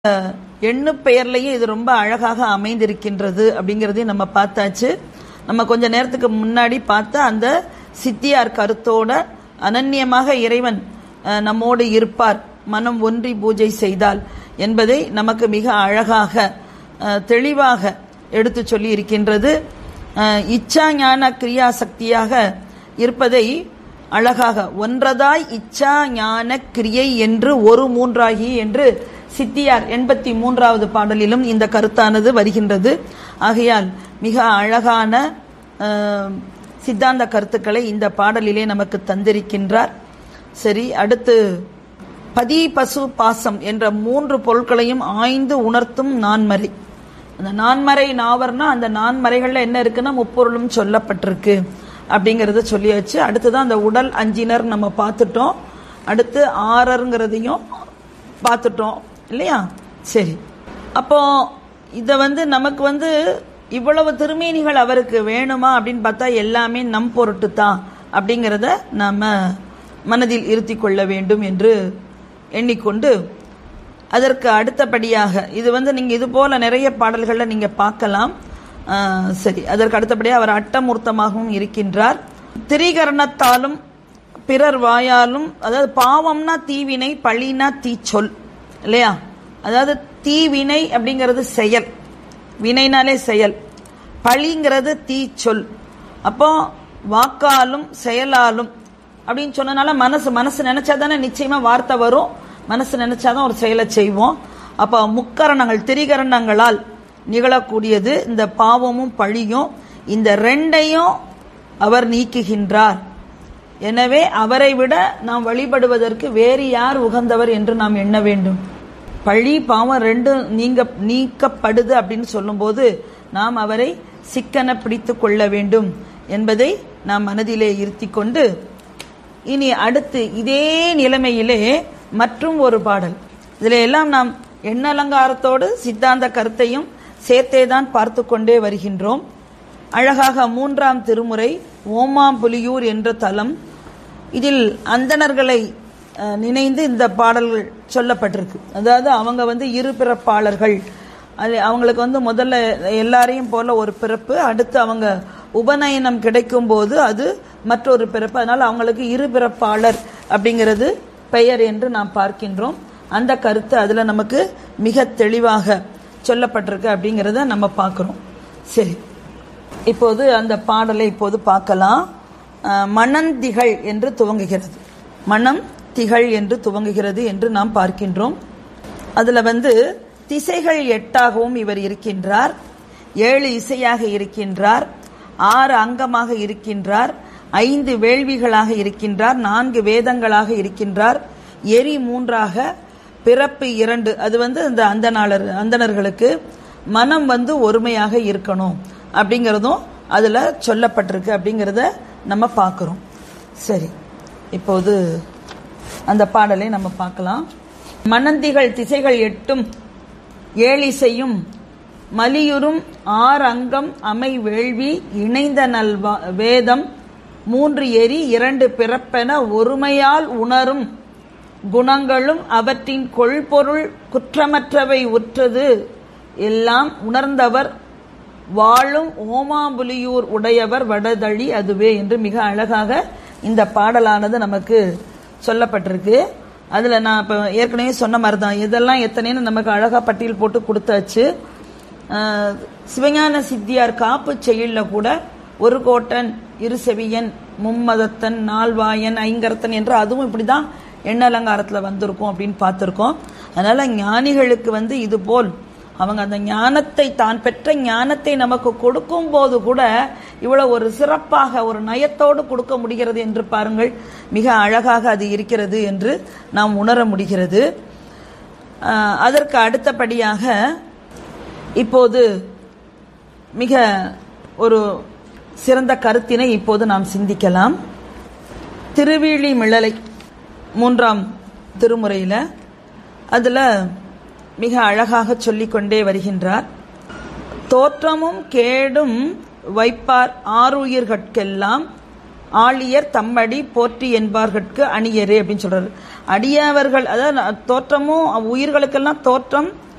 எண்ணு பெயர்லயும் இது ரொம்ப அழகாக அமைந்திருக்கின்றது அப்படிங்கறதையும் நம்ம பார்த்தாச்சு. நம்ம கொஞ்ச நேரத்துக்கு முன்னாடி பார்த்த அந்த சித்தியார் கருத்தோட அனன்யமாக இறைவன் நம்மோடு இருப்பார் மனம் ஒன்றி பூஜை செய்தால் என்பதை நமக்கு மிக அழகாக தெளிவாக எடுத்து சொல்லி இருக்கின்றது. இச்சா ஞான கிரியா சக்தியாக இருப்பதை அழகாக ஒன்றதாய் இச்சா ஞான கிரியை என்று ஒரு மூன்றாகி என்று சித்தியார் 83வது பாடலிலும் இந்த கருத்தானது வருகின்றது. ஆகையால் மிக அழகான சித்தாந்த கருத்துக்களை இந்த பாடலிலே நமக்கு தந்திருக்கின்றார். சரி, அடுத்து பதி பசு பாசம் என்ற 3 பொருட்களையும் ஆய்ந்து உணர்த்தும் நான்மறை. அந்த நான்மறை நாவர்னா அந்த நான்மறைகள்ல என்ன இருக்குன்னா முப்பொருளும் சொல்லப்பட்டிருக்கு அப்படிங்கறத சொல்லியாச்சு. அடுத்துதான் அந்த உடல் அஞ்சினர் நம்ம பார்த்துட்டோம். அடுத்து ஆறருங்கிறதையும் பார்த்துட்டோம் இல்லையா? சரி, அப்போ இத நமக்கு இவ்வளவு திருமேனிகள் அவருக்கு வேணுமா அப்படின்னு பார்த்தா எல்லாமே நம் பொருட்டு தான் அப்படிங்கிறத நாம மனதில் இருத்தி கொள்ள வேண்டும் என்று எண்ணிக்கொண்டு அதற்கு அடுத்தபடியாக இது நீங்க இது போல நிறைய பாடல்கள்ல நீங்க பார்க்கலாம். சரி, அதற்கு அடுத்தபடியாக அவர் அட்டமூர்த்தமாகவும் இருக்கின்றார். திரிகரணத்தாலும் பிறர் வாயாலும், அதாவது பாவம்னா தீவினை, பழினா தீச்சொல் இல்லையா? அதாவது தீவினை அப்படிங்கிறது செயல், வினைனாலே செயல், பழிங்கிறது தீச்சொல். அப்போ வாக்காலும் செயலாலும் அப்படின்னு சொன்னனால மனசு நினைச்சாதானே நிச்சயமா வார்த்தை வரும், மனசு நினைச்சாதான் ஒரு செயலை செய்வோம். அப்போ முக்கரணங்கள் திரிகரணங்களால் நிகழக்கூடியது இந்த பாவமும் பழியும். இந்த ரெண்டையும் அவர் நீக்குகின்றார். எனவே அவரை விட நாம் வழிபடுவதற்கு வேறு யார் உகந்தவர் என்று நாம் எண்ண வேண்டும். பழி பாவம் ரெண்டும் நீக்கப்படுது அப்படின்னு சொல்லும் போது நாம் அவரை சிக்கன பிடித்து கொள்ள வேண்டும் என்பதை நாம் மனதிலே இருத்தி கொண்டு இனி அடுத்து இதே நிலைமையிலே மற்றும் ஒரு பாடல். இதுல எல்லாம் நாம் எண்ணலங்காரத்தோடு சித்தாந்த கருத்தையும் சேர்த்தேதான் பார்த்து கொண்டே வருகின்றோம். அழகாக 3ஆம் திருமுறை ஓமாம்புலியூர் என்ற தலம், இதில் அந்தணர்களை நினைந்து இந்த பாடல்கள் சொல்லப்பட்டிருக்கு. அதாவது அவங்க இரு பிறப்பாளர்கள், அவங்களுக்கு முதல்ல எல்லாரையும் போல ஒரு பிறப்பு, அடுத்து அவங்க உபநயனம் கிடைக்கும் போது அது மற்றொரு பிறப்பு. அதனால அவங்களுக்கு இரு பிறப்பாளர் அப்படிங்கிறது பெயர் என்று நாம் பார்க்கின்றோம். அந்த கருத்து அதுல நமக்கு மிக தெளிவாக சொல்லப்பட்டிருக்கு அப்படிங்கிறத நம்ம பார்க்கிறோம். சரி, இப்போது அந்த பாடலை இப்போது பார்க்கலாம். மணந்திகள் என்று துவங்குகிறது, மனம் திகழ் என்று துவங்குகிறது என்று நாம் பார்க்கின்றோம். அதுல திசைகள் 8ஆகவும் இவர் இருக்கின்றார், 7 இசையாக இருக்கின்றார், 6 அங்கமாக இருக்கின்றார், 5 வேள்விகளாக இருக்கின்றார், 4 வேதங்களாக இருக்கின்றார், எரி 3ஆக, பிறப்பு 2. அது இந்த அந்தணர்களுக்கு மனம் ஒருமையாக இருக்கணும் அப்படிங்கறதும் அதுல சொல்லப்பட்டிருக்கு அப்படிங்கறத நம்ம பார்க்கிறோம். சரி, இப்போது அந்த பாடலை நம்ம பார்க்கலாம். மணந்திகள் திசைகள் 8ம் 7 இசையும் மலியுறும் 6 அங்கம் அமை வேள்வி இணைந்த நல் வேதம் 3 எரி 2 பிறப்பென ஒருமையால் உணரும் குணங்களும் அவற்றின் கொள்பொருள் குற்றமற்றவை உற்றது எல்லாம் உணர்ந்தவர் வாழும் ஓமாம்புலியூர் உடையவர் வடதழி அதுவே என்று மிக அழகாக இந்த பாடலானது நமக்கு சொல்லப்பட்டிருக்கு. அதுல நான் இப்ப ஏற்கனவே சொன்ன மாதிரிதான் இதெல்லாம் எத்தனைன்னு நமக்கு அழகா பட்டியல் போட்டு கொடுத்தாச்சு. சிவஞான சித்தியார் காப்பு செயல்ல கூட ஒரு கோட்டன், இரு செவியன், மும்மதத்தன், நால்வாயன், ஐங்கரத்தன் என்று அதுவும் இப்படிதான் எண்ணலங்காரத்துல வந்திருக்கும் அப்படின்னு பார்த்திருக்கோம். அதனால ஞானிகளுக்கு இது போல் அவங்க அந்த ஞானத்தை, தான் பெற்ற ஞானத்தை நமக்கு கொடுக்கும் போது கூட இவ்வளவு ஒரு சிறப்பாக ஒரு நயத்தோடு கொடுக்க முடிகிறது என்று பாருங்கள், மிக அழகாக அது இருக்கிறது என்று நாம் உணர முடிகிறது. அதற்கு அடுத்தபடியாக இப்போது மிக ஒரு சிறந்த கருத்தினை இப்போது நாம் சிந்திக்கலாம். திருவிழி மிழலை 3ஆம் திருமுறையில அதுல மிக அழகாக சொல்லிக்கொண்டே வருகின்றார். தோற்றமும் கேடும் வைப்பார் ஆறுயிர்கட்கெல்லாம் ஆழியர் தம்மடி போற்றி என்பார்கட்கு அணியரே அப்படின்னு சொல்றாரு. அடியவர்கள், அதாவது தோற்றமும் உயிர்களுக்கெல்லாம் தோற்றம்